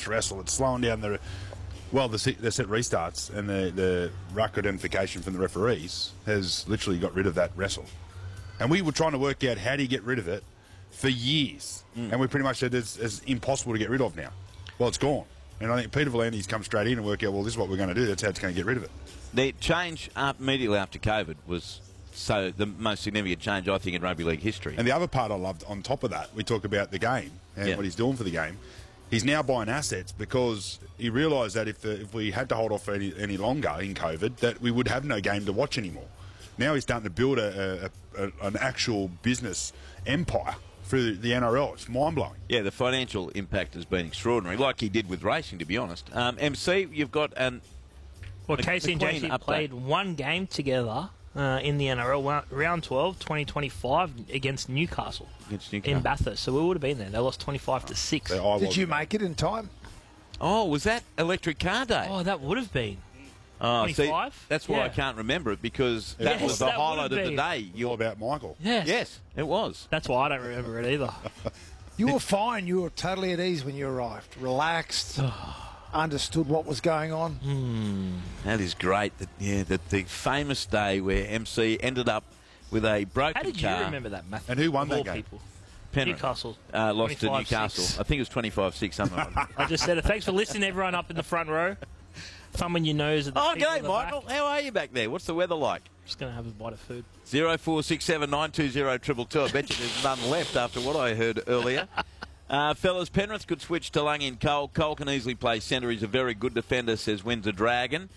this wrestle. It's slowing down the set restarts, and the ruck identification from the referees has literally got rid of that wrestle. And we were trying to work out how do you get rid of it for years, and we pretty much said it's impossible to get rid of now. Well, it's gone. And I think Peter V'landys's come straight in and worked out, well, this is what we're going to do. That's how it's going to get rid of it. The change immediately after COVID was the most significant change, I think, in rugby league history. And the other part I loved, on top of that, we talk about the game and what he's doing for the game. He's now buying assets because he realised that if we had to hold off for any longer in COVID, that we would have no game to watch anymore. Now he's starting to build an actual business empire through the NRL. It's mind-blowing. Yeah, the financial impact has been extraordinary, like he did with racing, to be honest. MC, you've got Casey and JC played one game together in the NRL, round 12, 2025, against Newcastle. In Bathurst. So we would have been there. They lost 25-6. Did you make it in time? Oh, was that Electric Car Day? Oh, that would have been. Oh, 25? See, that's why I can't remember it, because that was the highlight of the day. All about Michael. Yes, it was. That's why I don't remember it either. You were fine. You were totally at ease when you arrived. Relaxed. Understood what was going on. That is great. That the famous day where MC ended up with a broken car. How did you remember that, Matthew? And who won that game? Penrith. Newcastle. Lost to Newcastle. I think it was 25-6, something like that. I just said it. Thanks for listening, everyone up in the front row. Thumbing your nose at the people g'day, in the Michael. back. How are you back there? What's the weather like? Just going to have a bite of food. 0467 920 222. I bet you there's none left after what I heard earlier. Fellas, Penrith could switch to Lung in Cole. Cole can easily play centre. He's a very good defender, says Windsor Dragon.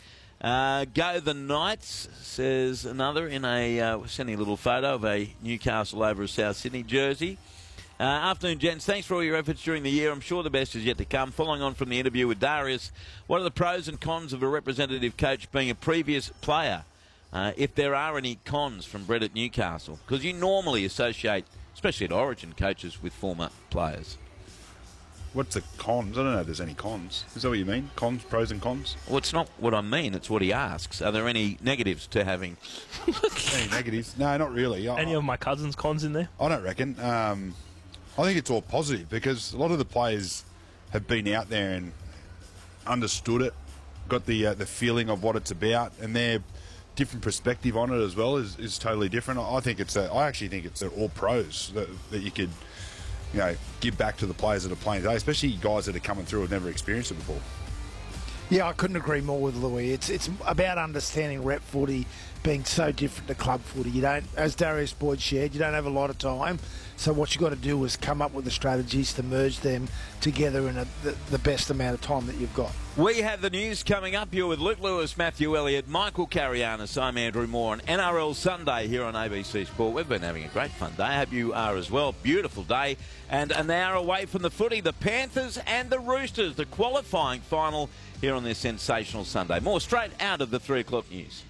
Go the Knights, says another, in we're sending a little photo of a Newcastle over a South Sydney jersey. Afternoon, gents. Thanks for all your efforts during the year. I'm sure the best is yet to come. Following on from the interview with Darius, what are the pros and cons of a representative coach being a previous player? If there are any cons from Brett at Newcastle? Because you normally associate, especially at Origin, coaches with former players. What's the cons? I don't know if there's any cons. Is that what you mean? Cons, pros and cons? Well, it's not what I mean. It's what he asks. Are there any negatives to having... Any negatives? No, not really. Any of my cousins' cons in there? I don't reckon. I think it's all positive because a lot of the players have been out there and understood it, got the feeling of what it's about, and their different perspective on it as well is totally different. I actually think it's all pros that you could, give back to the players that are playing today, especially guys that are coming through and never experienced it before. Yeah, I couldn't agree more with Louis. It's about understanding rep footy being so different to club footy. You don't, as Darius Boyd shared, you don't have a lot of time. So what you've got to do is come up with the strategies to merge them together in the best amount of time that you've got. We have the news coming up. You're with Luke Lewis, Matthew Elliott, Michael Carianis. I'm Andrew Moore on NRL Sunday here on ABC Sport. We've been having a great fun day. I hope you are as well. Beautiful day. And an hour away from the footy, the Panthers and the Roosters, the qualifying final here on this sensational Sunday. More straight out of the 3 o'clock news.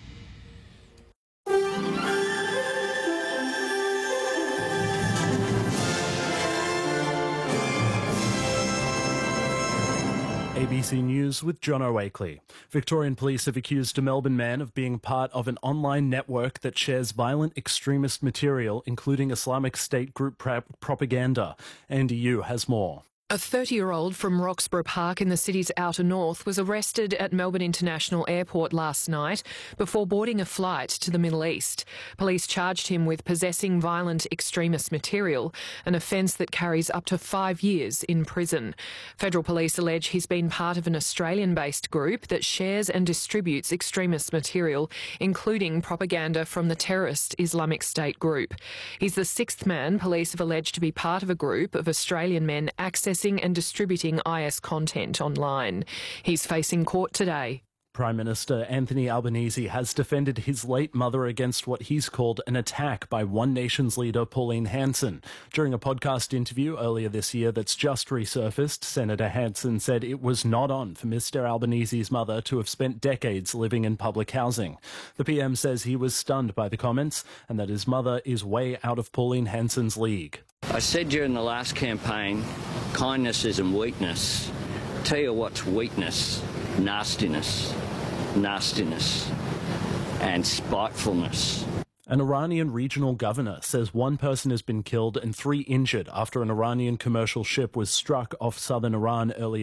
ABC News with John O'Wakely. Victorian police have accused a Melbourne man of being part of an online network that shares violent extremist material, including Islamic State group propaganda. Andy Yu has more. A 30-year-old from Roxburgh Park in the city's outer north was arrested at Melbourne International Airport last night before boarding a flight to the Middle East. Police charged him with possessing violent extremist material, an offence that carries up to 5 years in prison. Federal police allege he's been part of an Australian-based group that shares and distributes extremist material, including propaganda from the terrorist Islamic State group. He's the sixth man police have alleged to be part of a group of Australian men accessing and distributing IS content online. He's facing court today. Prime Minister Anthony Albanese has defended his late mother against what he's called an attack by One Nation's leader Pauline Hanson. During a podcast interview earlier this year that's just resurfaced, Senator Hanson said it was not on for Mr Albanese's mother to have spent decades living in public housing. The PM says he was stunned by the comments and that his mother is way out of Pauline Hanson's league. I said during the last campaign, kindness isn't weakness. Tell you what's weakness: nastiness, and spitefulness. An Iranian regional governor says one person has been killed and 3 injured after an Iranian commercial ship was struck off southern Iran earlier